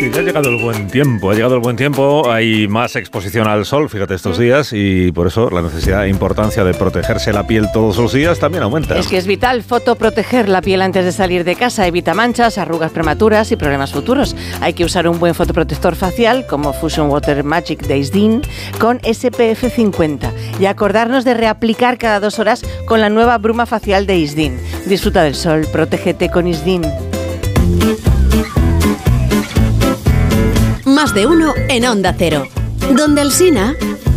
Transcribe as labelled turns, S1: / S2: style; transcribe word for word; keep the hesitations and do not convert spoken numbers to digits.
S1: que ha llegado el buen tiempo, ha llegado el buen tiempo, hay más exposición al sol, fíjate, estos días, y por eso la necesidad e importancia de protegerse la piel todos los días también aumenta.
S2: Es que es vital fotoproteger la piel antes de salir de casa, evita manchas, arrugas prematuras y problemas futuros. Hay que usar un buen fotoprotector facial como Fusion Water Magic de Isdin con S P F cincuenta y acordarnos de reaplicar cada dos horas con la nueva bruma facial de Isdin. Disfruta del sol, protégete con Isdin.
S3: Más de uno en Onda Cero. Donde Alsina.